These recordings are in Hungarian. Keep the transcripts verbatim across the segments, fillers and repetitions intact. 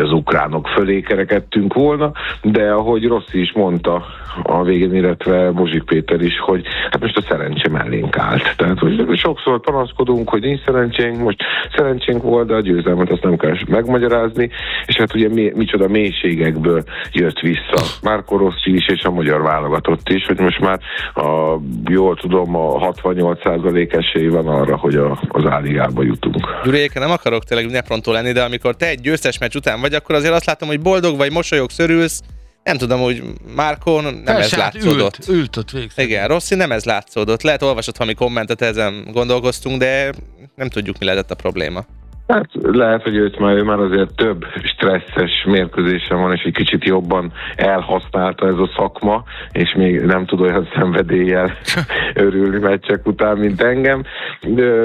az ukránok fölé kerekedtünk volna, de ahogy Rossi is mondta a végén, illetve Mozsik Péter is, hogy hát most a szerencse mellénk állt. Tehát, hogy sokszor panaszkodunk, hogy nincs szerencsénk, most szerencsénk volt, de a győzelmet azt nem kell megmagyarázni, és hát ugye mi, micsoda mélységekből jött vissza Márko Rossi is, és a magyar válogatott is, hogy most már a, jól tudom, a hatvannyolc százalék esély van arra, hogy a, az A-ligába jutunk. Gyuri, nem akarok tényleg neprontó lenni, de amikor te egy győztes meccs után vagy, akkor azért azt látom, hogy boldog vagy, mosolyogsz, örülsz. Nem tudom, hogy Márkon nem Persze, ez látszódott. Ült, ült ott végszerűen. Igen, Rossi nem ez látszódott. Lehet olvasott valami kommentet, ezen gondolkoztunk, de nem tudjuk, mi lehetett a probléma. Hát lehet, hogy őt már, ő már azért több stresszes mérkőzésen van, és egy kicsit jobban elhasználta ez a szakma, és még nem tud olyan szenvedéllyel örülni meccsek után, mint engem. De,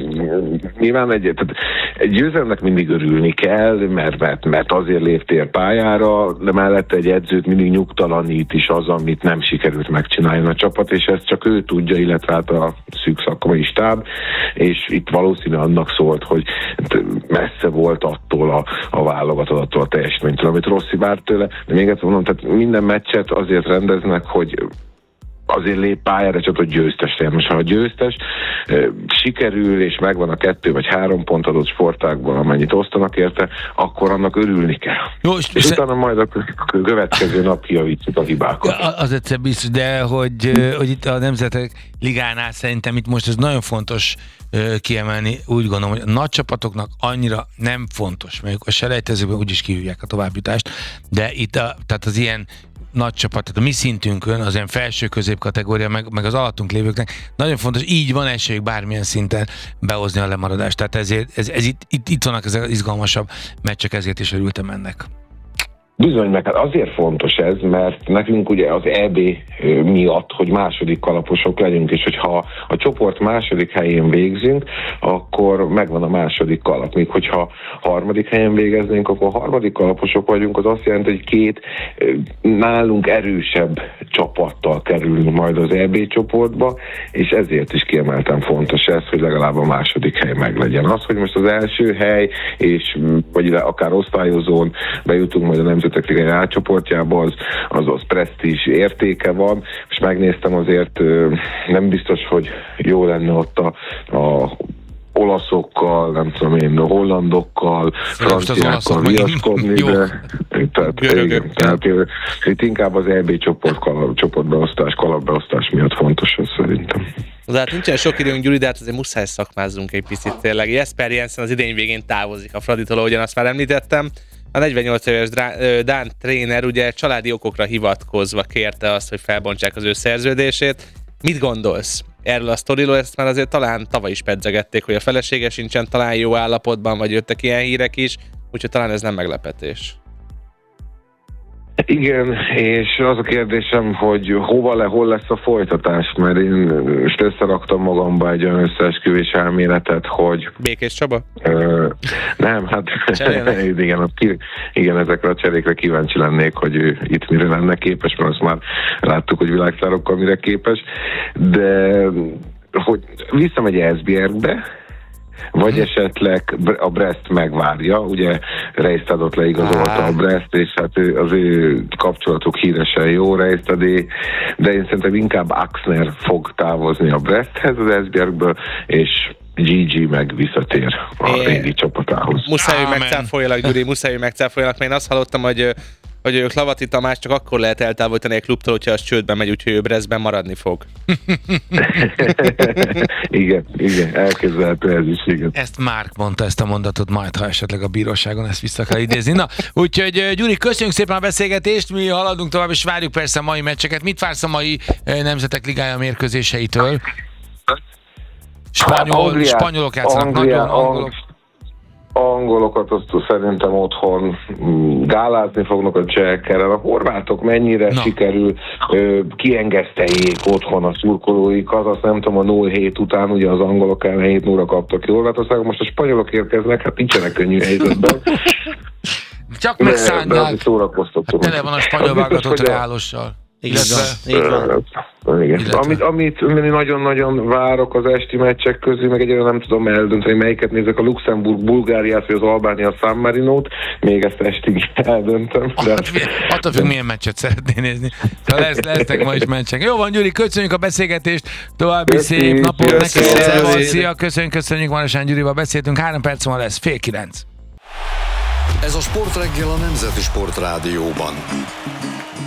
nyilván egy, tehát egy győzelemnek mindig örülni kell, mert, mert, mert azért léptél pályára, de mellette egy edzőt mindig nyugtalanít is az, amit nem sikerült megcsinálni a csapat, és ezt csak ő tudja, illetve hát a szűk szakmai stáb, és itt valószínűleg annak szólt, hogy messze volt attól a, a válogatott, attól a teljesítménytől, amit Rossi vár tőle, de még egyszer mondom, tehát minden meccset azért rendeznek, hogy azért lép pályára, csak hogy győztes legyen. Most ha a győztes e, sikerül, és megvan a kettő vagy három pont adott sportágban, amennyit osztanak érte, akkor annak örülni kell. Jó, és, és utána majd a következő nap kijavítjuk a hibákat. Az egyszer biztos, de hogy, hogy itt a Nemzetek Ligánál szerintem itt most ez nagyon fontos kiemelni, úgy gondolom, hogy a nagy csapatoknak annyira nem fontos, mert a selejtezőben úgyis kihívják a továbbjutást, de itt a, tehát az ilyen nagy csapat, tehát a mi szintünkön, az ilyen felső középkategória, meg, meg az alattunk lévőknek nagyon fontos, így van esélyük bármilyen szinten behozni a lemaradást. Tehát ezért, ez, ez itt, itt, itt vannak ezek az izgalmasabb meccsek, ezért is örültem ennek. Bizony, meg hát azért fontos ez, mert nekünk ugye az é bé miatt, hogy második kalaposok legyünk, és hogyha a csoport második helyén végzünk, akkor megvan a második kalap. Míg hogyha harmadik helyen végeznénk, akkor harmadik kalaposok vagyunk, az azt jelenti, hogy két nálunk erősebb csapattal kerülünk majd az é bé csoportba, és ezért is kiemelten fontos ez, hogy legalább a második hely meglegyen. Az, hogy most az első hely, és vagy akár osztályozón bejutunk majd a Nemzetek Ligája átcsoportjába, az, az, az presztízs értéke van, és megnéztem azért, nem biztos, hogy jó lenne ott a, a olaszokkal, nem tudom én, hollandokkal, franciákkal viaszkodni, de tehát, igen, tehát itt inkább az é bé csoport, kalap, csoportbeosztás, kalapbeosztás miatt fontos ez szerintem. De hát nincsen sok időnk, Gyuri, de hát azért muszáj szakmázzunk egy picit tényleg. Jesper Jensen az idény végén távozik a Fraditól, ahogyan azt már említettem. A negyvennyolc éves dán tréner ugye családi okokra hivatkozva kérte azt, hogy felbontsák az ő szerződését. Mit gondolsz erről a sztoriról? Ezt már azért talán tavaly is pedzegették, hogy a felesége sincsen talán jó állapotban, vagy jöttek ilyen hírek is, úgyhogy talán ez nem meglepetés. Igen, és az a kérdésem, hogy hova le, hol lesz a folytatás, mert én most összeraktam magamba egy olyan összeesküvés elméletet, hogy... Békés Csaba? Ö, nem, hát igen, igen, ezekre a cserékre kíváncsi lennék, hogy ő itt mire lenne képes, mert azt már láttuk, hogy világszárokkal mire képes, de hogy visszamegy Esbjergbe, vagy esetleg a Brest megvárja, ugye Reistadot leigazolta a Brest, és hát az ő kapcsolatuk híresen jó, Reistadé, de én szerintem inkább Axner fog távozni a Bresthez az Esbjergből, és gé gé meg visszatér a é, régi csapatához. Muszáj, hogy megcáfoljalak, Gyuri, muszáj, hogy megcáfoljalak, mert én azt hallottam, hogy hogy ők Lavati Tamás csak akkor lehet eltávolítani egy klubtól, hogyha az csődbe megy, úgyhogy ő Brestben maradni fog. igen, igen, elképzelhető ez is, igen. Ezt Márk mondta, ezt a mondatot, majd ha esetleg a bíróságon ezt vissza kell idézni. Na, úgyhogy Gyuri, köszönjük szépen a beszélgetést, mi haladunk tovább, és várjuk persze a mai meccseket. Mit vársz a mai Nemzetek Ligája mérkőzéseitől? Spanyol, Angliát, spanyolok játszanak, Anglia, nagyon angolok. Angolokat azt szerintem otthon gálázni fognak a csehekkel. A horvátok mennyire no. sikerül, ö, kiengeszteljék otthon a szurkolóik, az azt nem tudom, a nulla hét után ugye az angolok ellen hét nulla kaptak jól. Hát aztán most a spanyolok érkeznek, hát nincsenek könnyű helyzetben. Csak megszállják. Hát tele van a spanyol válogatott Reálossal. Így van. Igen. Amit, amit nagyon-nagyon várok az esti meccsek közül, meg egyébként nem tudom eldönteni, melyiket nézek, a Luxemburg Bulgáriát, vagy az Albánia San Marinót, még ezt estig eldöntöm. De... Attól függ, milyen meccset szeretnél nézni. Ha lesz, lesznek ma is meccsek. Jó van, Gyuri, köszönjük a beszélgetést, további Köszi, szép napot neked. Szia, köszönjük, köszönjük, Marosán Gyurival beszéltünk, három perc múlva lesz, fél kilenc. Ez a Sportreggel a Nemzeti Sportrádióban.